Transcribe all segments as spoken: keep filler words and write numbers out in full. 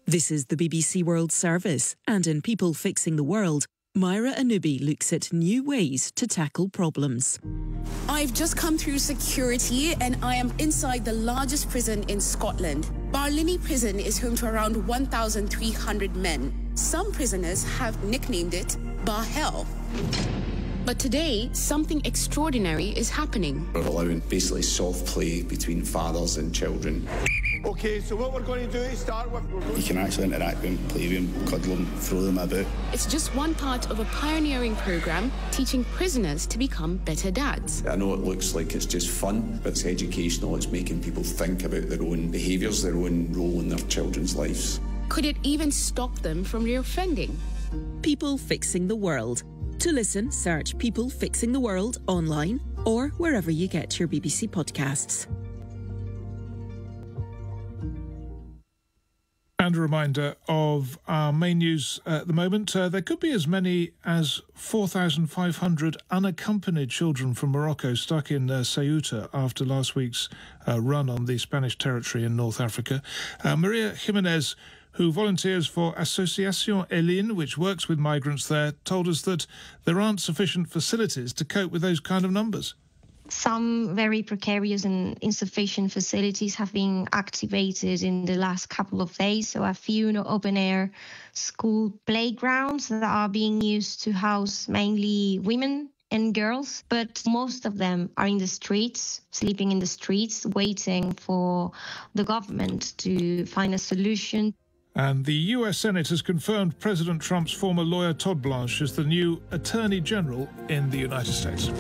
This is the B B C World Service, and in People Fixing the World, Myra Anubi looks at new ways to tackle problems. I've just come through security and I am inside the largest prison in Scotland. Barlinnie Prison is home to around one thousand three hundred men. Some prisoners have nicknamed it Bar Hell. But today, something extraordinary is happening. We're allowing basically soft play between fathers and children. Okay, so what we're going to do is start with... You can actually interact with them, play with them, cuddle them, throw them about. It's just one part of a pioneering program teaching prisoners to become better dads. I know it looks like it's just fun, but it's educational. It's making people think about their own behaviours, their own role in their children's lives. Could it even stop them from reoffending? People Fixing the World. To listen, search People Fixing the World online or wherever you get your B B C podcasts. And a reminder of our main news at the moment. Uh, there could be as many as four thousand five hundred unaccompanied children from Morocco stuck in uh, Ceuta after last week's uh, run on the Spanish territory in North Africa. Uh, Maria Jimenez, who volunteers for Association Eline, which works with migrants there, told us that there aren't sufficient facilities to cope with those kind of numbers. Some very precarious and insufficient facilities have been activated in the last couple of days. So a few you know, open-air school playgrounds that are being used to house mainly women and girls, but most of them are in the streets, sleeping in the streets, waiting for the government to find a solution. And the U S Senate has confirmed President Trump's former lawyer Todd Blanche as the new Attorney General in the United States.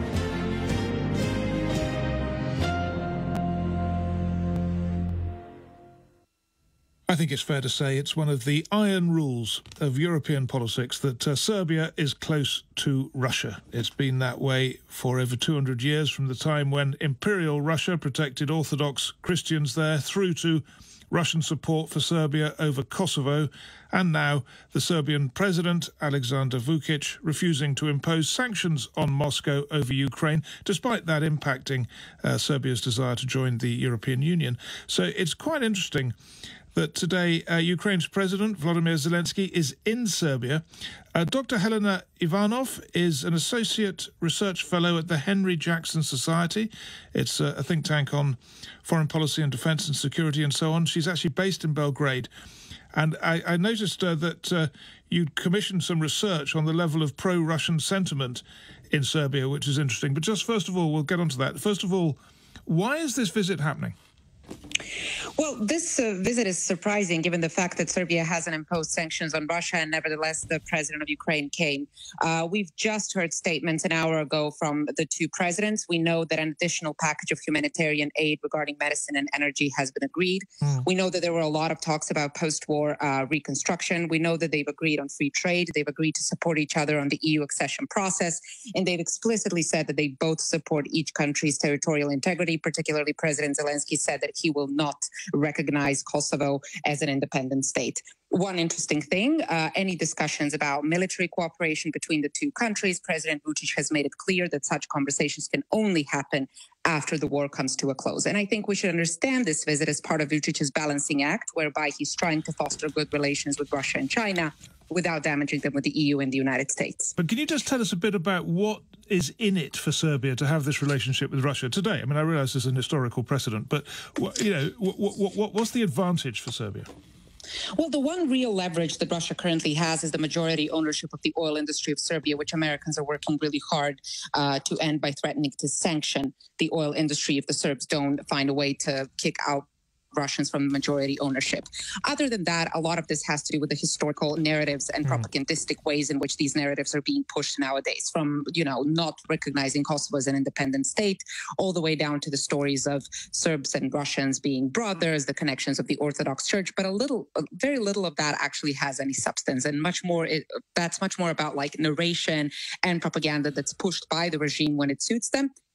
I think it's fair to say it's one of the iron rules of European politics that uh, Serbia is close to Russia. It's been that way for over two hundred years, from the time when Imperial Russia protected Orthodox Christians there through to Russian support for Serbia over Kosovo, and now the Serbian president, Alexander Vučić, refusing to impose sanctions on Moscow over Ukraine, despite that impacting uh, Serbia's desire to join the European Union. So it's quite interesting that today uh, Ukraine's President, Volodymyr Zelensky, is in Serbia. Uh, Doctor Helena Ivanov is an Associate Research Fellow at the Henry Jackson Society. It's uh, a think tank on foreign policy and defence and security and so on. She's actually based in Belgrade. And I, I noticed uh, that uh, you commissioned some research on the level of pro-Russian sentiment in Serbia, which is interesting. But just first of all, we'll get onto that. First of all, why is this visit happening? Well, this uh, visit is surprising given the fact that Serbia hasn't imposed sanctions on Russia, and nevertheless the president of Ukraine came. Uh, we've just heard statements an hour ago from the two presidents. We know that an additional package of humanitarian aid regarding medicine and energy has been agreed. Mm. We know that there were a lot of talks about post-war uh, reconstruction. We know that they've agreed on free trade. They've agreed to support each other on the E U accession process. And they've explicitly said that they both support each country's territorial integrity. Particularly, President Zelensky said that he will not recognize Kosovo as an independent state. One interesting thing, uh, any discussions about military cooperation between the two countries, President Vučić has made it clear that such conversations can only happen after the war comes to a close. And I think we should understand this visit as part of Vučić's balancing act, whereby he's trying to foster good relations with Russia and China without damaging them with the E U and the United States. But can you just tell us a bit about what is in it for Serbia to have this relationship with Russia today? I mean, I realise there's an historical precedent, but, you know, what, what, what, what's the advantage for Serbia? Well, the one real leverage that Russia currently has is the majority ownership of the oil industry of Serbia, which Americans are working really hard uh, to end by threatening to sanction the oil industry if the Serbs don't find a way to kick out Russians from majority ownership. Other than that, a lot of this has to do with the historical narratives and mm. propagandistic ways in which these narratives are being pushed nowadays, from, you know, not recognizing Kosovo as an independent state, all the way down to the stories of Serbs and Russians being brothers, the connections of the Orthodox Church. But a little, very little of that actually has any substance, and much more, it, that's much more about like narration and propaganda that's pushed by the regime when it suits them,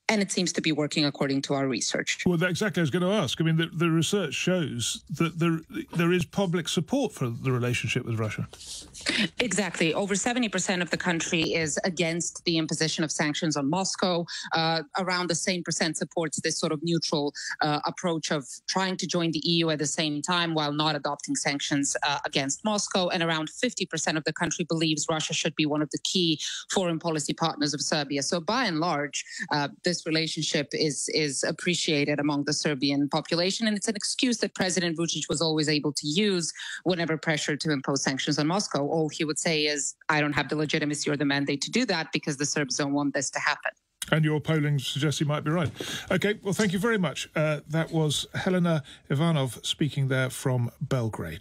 And it seems to be working according to our research. Well, that exactly I was going to ask. I mean, the, the research shows that there, there is public support for the relationship with Russia. Exactly. Over seventy percent of the country is against the imposition of sanctions on Moscow. Uh, around the same percent supports this sort of neutral uh, approach of trying to join the E U at the same time while not adopting sanctions uh, against Moscow. And around fifty percent of the country believes Russia should be one of the key foreign policy partners of Serbia. So by and large, uh, this relationship is, is appreciated among the Serbian population. And it's an excuse that President Vučić was always able to use whenever pressured to impose sanctions on Moscow. All he would say is, I don't have the legitimacy or the mandate to do that because the Serbs don't want this to happen. And your polling suggests you might be right. OK, well, thank you very much. Uh, that was Helena Ivanov speaking there from Belgrade.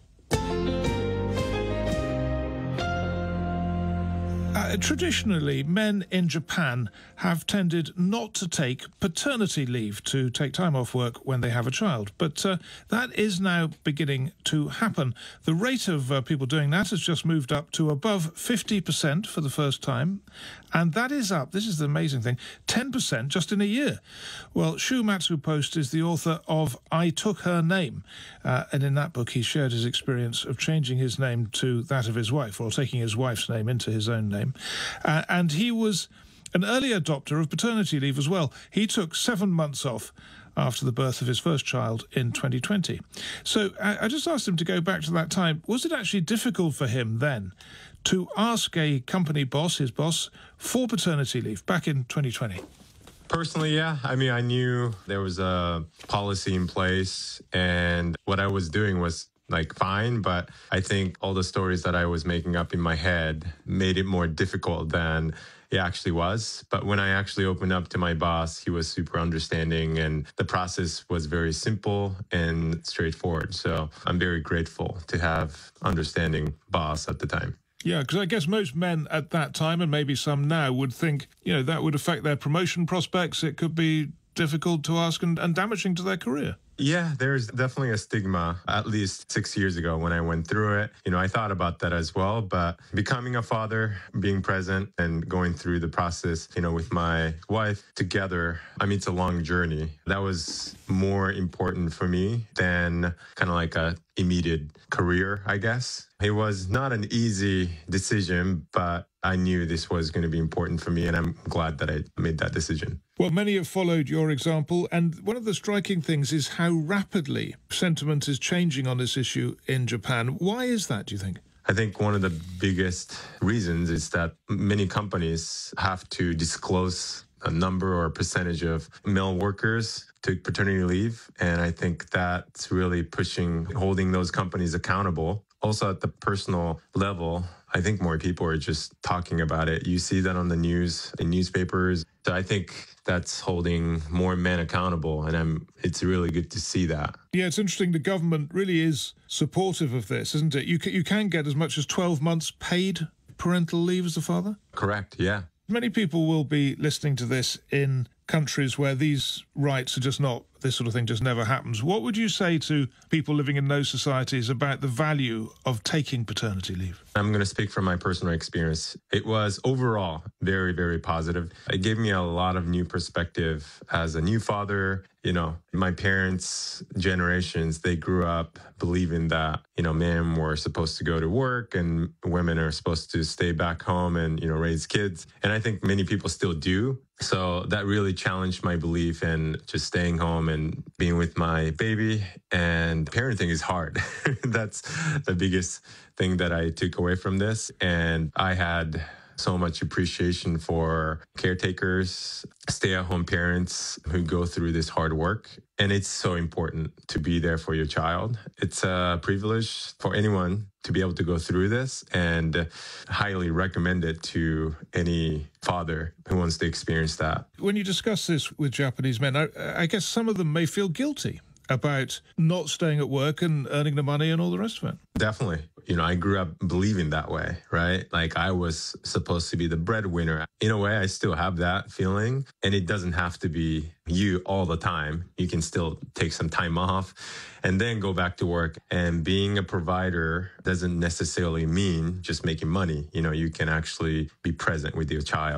Uh, traditionally, men in Japan have tended not to take paternity leave, to take time off work when they have a child. But uh, that is now beginning to happen. The rate of uh, people doing that has just moved up to above fifty percent for the first time. And that is up, this is the amazing thing, ten percent just in a year. Well, Shu Matsupost is the author of I Took Her Name. Uh, and in that book, he shared his experience of changing his name to that of his wife, or taking his wife's name into his own name. Uh, and he was an early adopter of paternity leave as well. He took seven months off after the birth of his first child in twenty twenty. So I, I just asked him to go back to that time. Was it actually difficult for him then to ask a company boss, his boss, for paternity leave back in twenty twenty? Personally, yeah. I mean, I knew there was a policy in place and what I was doing was like fine, but I think all the stories that I was making up in my head made it more difficult than it actually was. But when I actually opened up to my boss, he was super understanding and the process was very simple and straightforward. So I'm very grateful to have understanding boss at the time. Yeah, because I guess most men at that time, and maybe some now, would think, you know, that would affect their promotion prospects. It could be difficult to ask and, and damaging to their career. Yeah, there's definitely a stigma, at least six years ago when I went through it. You know, I thought about that as well, but becoming a father, being present and going through the process, you know, with my wife together, I mean, it's a long journey. That was more important for me than kind of like a immediate career, I guess. It was not an easy decision, but I knew this was going to be important for me, and I'm glad that I made that decision. Well, many have followed your example, and one of the striking things is how rapidly sentiment is changing on this issue in Japan. Why is that, do you think? I think one of the biggest reasons is that many companies have to disclose a number or a percentage of male workers to paternity leave. And I think that's really pushing, holding those companies accountable. Also at the personal level, I think more people are just talking about it. You see that on the news, in newspapers. So I think that's holding more men accountable, and I'm, it's really good to see that. Yeah, it's interesting. The government really is supportive of this, isn't it? You can, you can get as much as twelve months paid parental leave as a father? Correct, yeah. Many people will be listening to this in countries where these rights are just not, this sort of thing just never happens. What would you say to people living in those societies about the value of taking paternity leave? I'm going to speak from my personal experience. It was overall very, very positive. It gave me a lot of new perspective as a new father. You know, my parents' generations, they grew up believing that, you know, men were supposed to go to work and women are supposed to stay back home and, you know, raise kids. And I think many people still do. So that really challenged my belief in just staying home and being with my baby. And parenting is hard. That's the biggest thing that I took away from this. And I had so much appreciation for caretakers, stay-at-home parents who go through this hard work. And it's so important to be there for your child. It's a privilege for anyone to be able to go through this, and highly recommend it to any father who wants to experience that. When you discuss this with Japanese men, I, I guess some of them may feel guilty about not staying at work and earning the money and all the rest of it. Definitely. You know, I grew up believing that way, right? Like I was supposed to be the breadwinner. In a way, I still have that feeling, and it doesn't have to be you all the time. You can still take some time off and then go back to work. And being a provider doesn't necessarily mean just making money. You know, you can actually be present with your child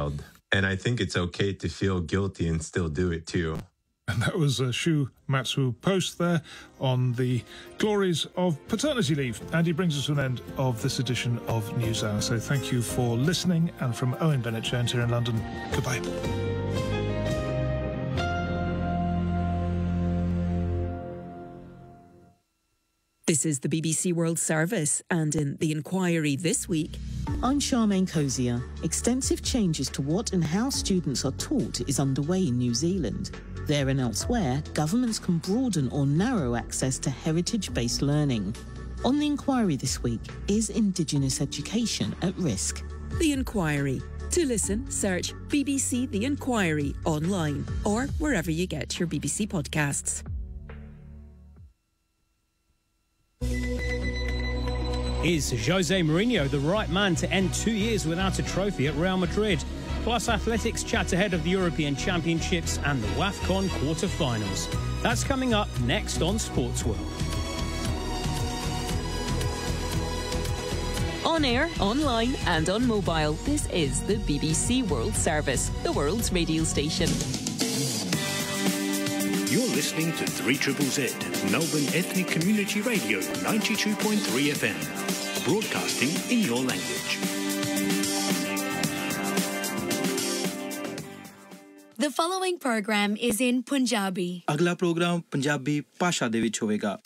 And I think it's okay to feel guilty and still do it too. And that was a Shu Matsu post there on the glories of paternity leave. And he brings us to an end of this edition of NewsHour. So thank you for listening. And from Owen Bennett-Jones here in London, goodbye. This is the B B C World Service, and in The Inquiry this week... I'm Charmaine Cozier. Extensive changes to what and how students are taught is underway in New Zealand. There and elsewhere, governments can broaden or narrow access to heritage-based learning. On The Inquiry this week, is Indigenous education at risk? The Inquiry. To listen, search B B C The Inquiry online or wherever you get your B B C podcasts. Is Jose Mourinho the right man to end two years without a trophy at Real Madrid? Plus, athletics chat ahead of the European Championships and the WAFCON quarter-finals. That's coming up next on Sports World. On air, online and on mobile, this is the B B C World Service, the world's radio station. You're listening to three Z Z, Melbourne Ethnic Community Radio, ninety-two point three F M. Broadcasting in your language. The following program is in Punjabi. अगला programme Punjabi भाषा दे विच होवेगा.